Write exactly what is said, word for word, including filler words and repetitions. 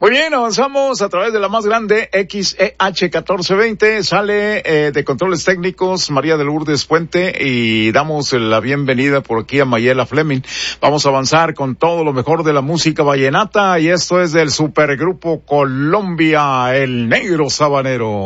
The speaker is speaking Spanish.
Muy bien, avanzamos a través de la más grande X E H catorce veinte, sale eh, de controles técnicos María de Lourdes Puente y damos la bienvenida por aquí a Mayela Fleming. Vamos a avanzar con todo lo mejor de la música vallenata y esto es del supergrupo Colombia, El Negro Sabanero.